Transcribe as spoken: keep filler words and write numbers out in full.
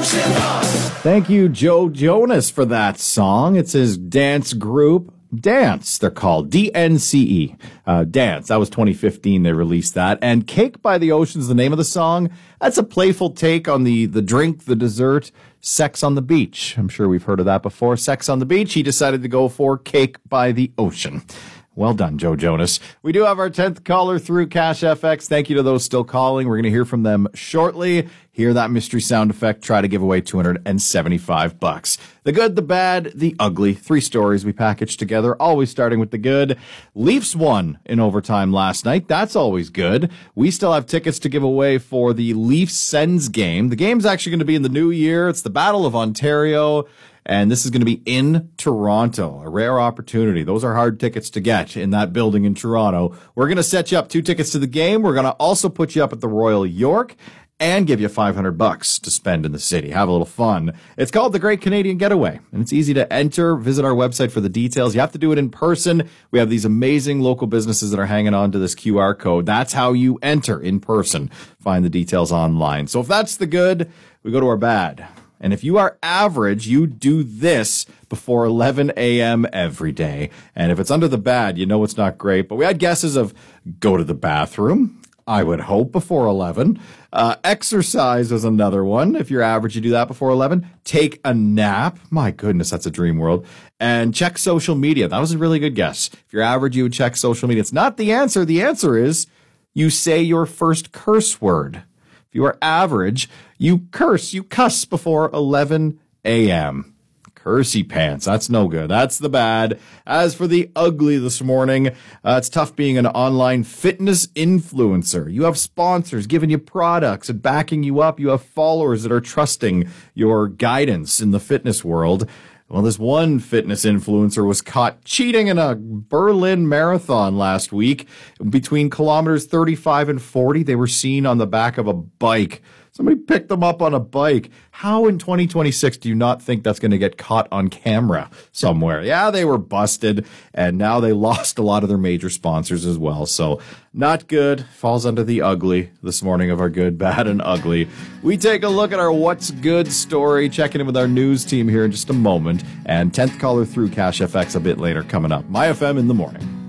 Thank you, Joe Jonas, for that song. It's his dance group, Dance, they're called. D N C E. Uh, Dance. That was twenty fifteen they released that. And Cake by the Ocean is the name of the song. That's a playful take on the, the drink, the dessert, Sex on the Beach. I'm sure we've heard of that before. Sex on the Beach. He decided to go for Cake by the Ocean. Well done, Joe Jonas. We do have our tenth caller through Cash F X. Thank you to those still calling. We're going to hear from them shortly. Hear that mystery sound effect. Try to give away two hundred seventy-five bucks. The good, the bad, the ugly. Three stories we packaged together, always starting with the good. Leafs won in overtime last night. That's always good. We still have tickets to give away for the Leafs-Sens game. The game's actually going to be in the new year. It's the Battle of Ontario. And this is going to be in Toronto, a rare opportunity. Those are hard tickets to get in that building in Toronto. We're going to set you up two tickets to the game. We're going to also put you up at the Royal York and give you five hundred bucks to spend in the city. Have a little fun. It's called the Great Canadian Getaway, and it's easy to enter. Visit our website for the details. You have to do it in person. We have these amazing local businesses that are hanging on to this Q R code. That's how you enter in person. Find the details online. So if that's the good, we go to our bad. And if you are average, you do this before eleven a.m. every day. And if it's under the bad, you know it's not great. But we had guesses of go to the bathroom, I would hope, before eleven. Uh, exercise is another one. If you're average, you do that before eleven. Take a nap. My goodness, that's a dream world. And check social media. That was a really good guess. If you're average, you would check social media. It's not the answer. The answer is you say your first curse word. If you are average, you curse, you cuss before eleven a.m. Cursey pants. That's no good. That's the bad. As for the ugly this morning, uh, it's tough being an online fitness influencer. You have sponsors giving you products and backing you up. You have followers that are trusting your guidance in the fitness world. Well, this one fitness influencer was caught cheating in a Berlin marathon last week. Between kilometers thirty-five and forty, they were seen on the back of a bike. Somebody picked them up on a bike. How in twenty twenty-six do you not think that's going to get caught on camera somewhere? Yeah, they were busted, and now they lost a lot of their major sponsors as well. So not good. Falls under the ugly this morning of our good, bad, and ugly. We take a look at our What's Good story, checking in with our news team here in just a moment. And tenth caller through Cash F X a bit later coming up. My F M in the morning.